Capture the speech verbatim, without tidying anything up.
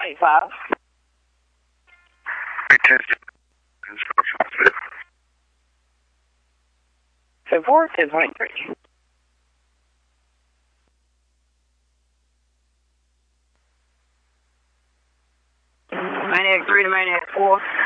twenty-five. So four, ten twenty-three. Maniac three to Maniac four.